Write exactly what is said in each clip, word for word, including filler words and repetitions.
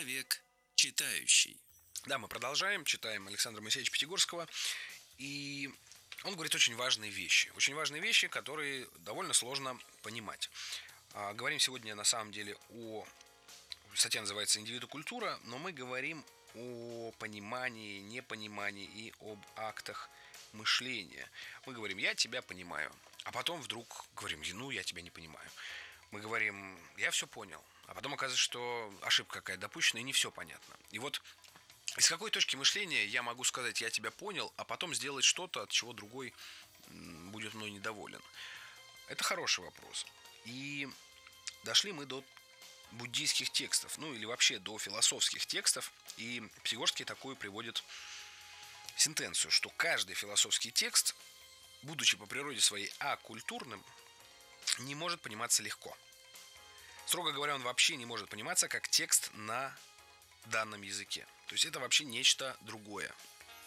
Человек читающий. Да, мы продолжаем, читаем Александра Моисеевича Пятигорского, и он говорит очень важные вещи, очень важные вещи, которые довольно сложно понимать. А, говорим сегодня на самом деле о, статья называется «Индивидукультура», но мы говорим о понимании, непонимании и об актах мышления. Мы говорим «я тебя понимаю», а потом вдруг говорим «ну, я тебя не понимаю». Мы говорим «я все понял», а потом оказывается, что ошибка какая-то допущена и не все понятно. И вот из какой точки мышления я могу сказать «я тебя понял», а потом сделать что-то, от чего другой будет мной недоволен? Это хороший вопрос. И дошли мы до буддийских текстов, ну или вообще до философских текстов, и Пятигорский такую приводит сентенцию, что каждый философский текст, будучи по природе своей акультурным, не может пониматься легко. Строго говоря, он вообще не может пониматься как текст на данном языке. То есть это вообще нечто другое.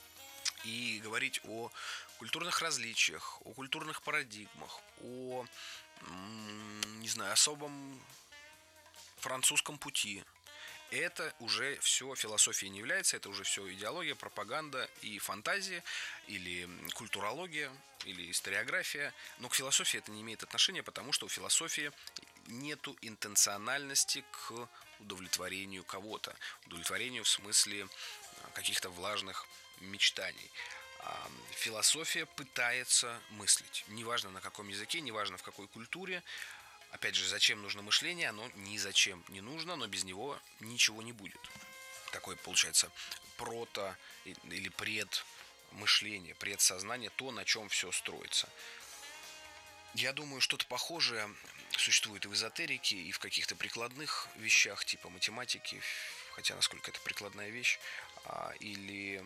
И говорить о культурных различиях, о культурных парадигмах, о, не знаю, особом французском пути, это уже все философией не является, это уже все идеология, пропаганда и фантазия, или культурология, или историография. Но к философии это не имеет отношения, потому что у философии нету интенциональности к удовлетворению кого-то. Удовлетворению в смысле каких-то влажных мечтаний. А философия пытается мыслить. Неважно на каком языке, неважно в какой культуре. Опять же, зачем нужно мышление? Оно ни зачем не нужно, но без него ничего не будет. Такое получается прото или предмышление, предсознание, то, на чем все строится. Я думаю, что-то похожее существует и в эзотерике, и в каких-то прикладных вещах, типа математики, хотя насколько это прикладная вещь, или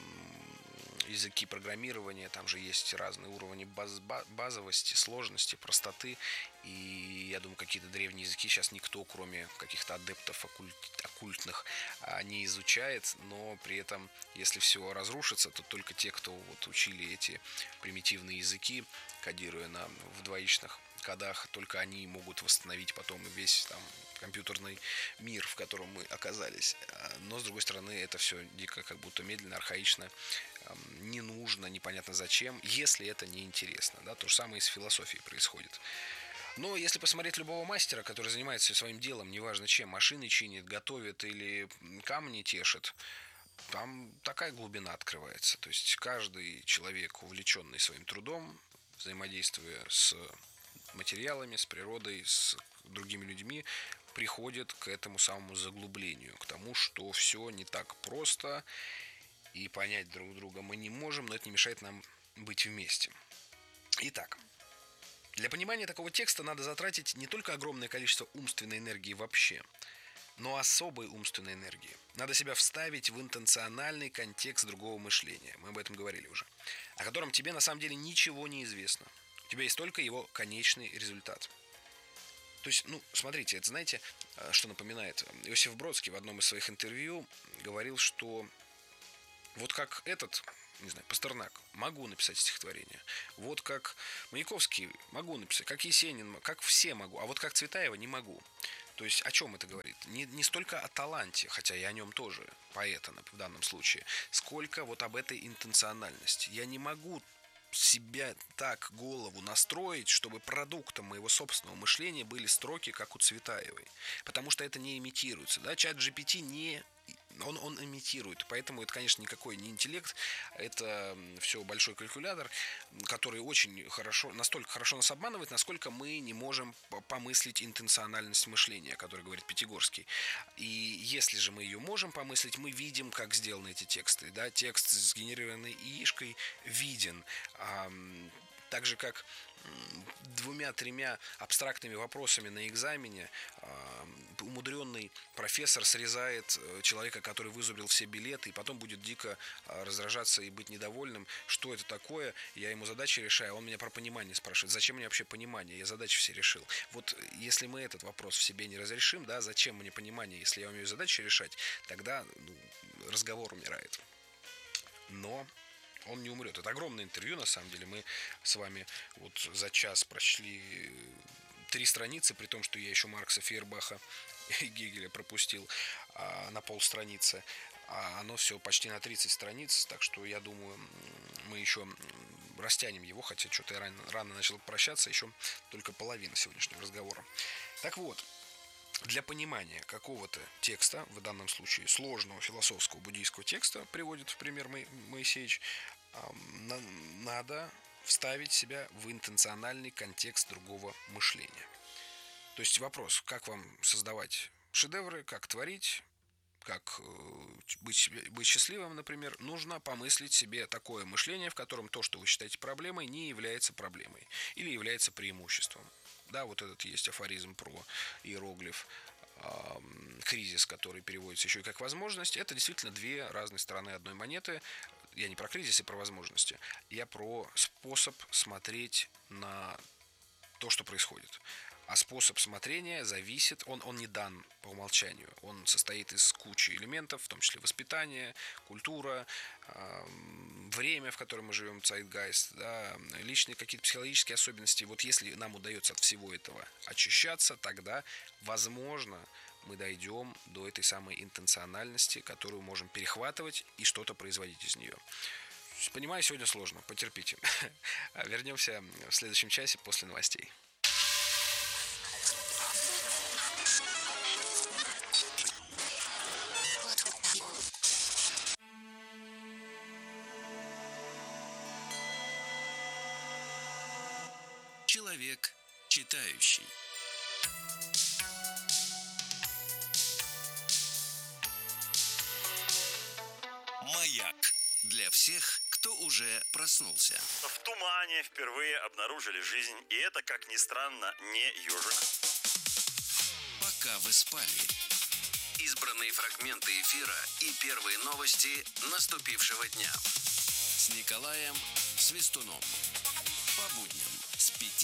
языки программирования, там же есть разные уровни баз, базовости, сложности, простоты, и я думаю, какие-то древние языки сейчас никто, кроме каких-то адептов оккульт, оккультных, не изучает, но при этом, если все разрушится, то только те, кто вот учили эти примитивные языки, кодируя на, в двоичных кодах, только они могут восстановить потом весь там компьютерный мир, в котором мы оказались. Но, с другой стороны, это все дико, как будто медленно, архаично, не нужно, непонятно зачем, если это не интересно. Да? То же самое и с философией происходит. Но если посмотреть любого мастера, который занимается своим делом, неважно чем, машины чинит, готовит или камни тешит, там такая глубина открывается. То есть каждый человек, увлеченный своим трудом, взаимодействуя с материалами, с природой, с другими людьми, приходит к этому самому заглублению, к тому, что все не так просто, и понять друг друга мы не можем, но это не мешает нам быть вместе. Итак, для понимания такого текста надо затратить не только огромное количество умственной энергии вообще, но особой умственной энергии. Надо себя вставить в интенциональный контекст другого мышления, мы об этом говорили уже, о котором тебе на самом деле ничего не известно. У тебя есть только его конечный результат. То есть, ну, смотрите, это знаете, что напоминает? Иосиф Бродский в одном из своих интервью говорил, что вот как этот, не знаю, Пастернак, могу написать стихотворение. Вот как Маяковский могу написать, как Есенин, как все могу, а вот как Цветаева не могу. То есть о чем это говорит? Не, не столько о таланте, хотя и о нем тоже, поэта в данном случае, сколько вот об этой интенциональности. Я не могу себя так голову настроить, чтобы продуктом моего собственного мышления были строки, как у Цветаевой. Потому что это не имитируется. Да? Чат джи пи ти не... Он, он имитирует, поэтому это, конечно, никакой не интеллект, это все большой калькулятор, который очень хорошо, настолько хорошо нас обманывает, насколько мы не можем помыслить интенциональность мышления, о которой говорит Пятигорский. И если же мы ее можем помыслить, мы видим, как сделаны эти тексты. Да? Текст, сгенерированный ИИшкой, виден. Так же, как двумя-тремя абстрактными вопросами на экзамене э, умудренный профессор срезает человека, который вызубрил все билеты, и потом будет дико э, раздражаться и быть недовольным, что это такое, я ему задачи решаю, он меня про понимание спрашивает, зачем мне вообще понимание, я задачи все решил. Вот если мы этот вопрос в себе не разрешим, да, зачем мне понимание, если я умею задачи решать, тогда ну, разговор умирает. Но он не умрет. Это огромное интервью, на самом деле. Мы с вами вот за час прочли три страницы, при том, что я еще Маркса, Фейербаха и Гегеля пропустил. на полстраницы, а оно все почти на тридцать страниц, так что я думаю, мы еще растянем его, хотя что-то я рано, рано начал прощаться, еще только половина сегодняшнего разговора. Так вот, для понимания какого-то текста, в данном случае сложного философского буддийского текста, приводит в пример Моисеевич, надо вставить себя в интенциональный контекст другого мышления. То есть вопрос, как вам создавать шедевры, как творить, как быть, быть счастливым, например, нужно помыслить себе такое мышление, в котором то, что вы считаете проблемой, не является проблемой или является преимуществом. Да, вот этот есть афоризм про иероглиф э, кризис, который переводится еще и как возможность. Это действительно две разные стороны одной монеты. Я не про кризис и про возможности. Я про способ смотреть на то, что происходит. А способ смотрения зависит, он, он не дан по умолчанию. Он состоит из кучи элементов, в том числе воспитание, культура, э, время, в котором мы живем, zeitgeist, да, личные какие-то психологические особенности. Вот если нам удается от всего этого очищаться, тогда, возможно, мы дойдем до этой самой интенциональности, которую можем перехватывать и что-то производить из нее. Понимаю, сегодня сложно, потерпите. Вернемся в следующем часе после новостей. Человек читающий. Маяк. Для всех, кто уже проснулся. В тумане впервые обнаружили жизнь, и это, как ни странно, не ежик. Пока вы спали. Избранные фрагменты эфира и первые новости наступившего дня. С Николаем Свистуном. По будням с пяти